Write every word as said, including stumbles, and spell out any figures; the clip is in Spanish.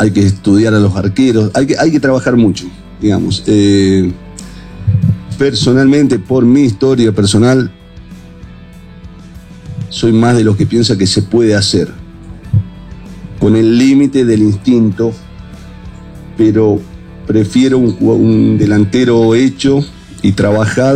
hay que estudiar a los arqueros, hay que, hay que trabajar mucho, digamos. Eh, personalmente, por mi historia personal, soy más de los que piensa que se puede hacer, con el límite del instinto, pero prefiero un, un delantero hecho y trabajado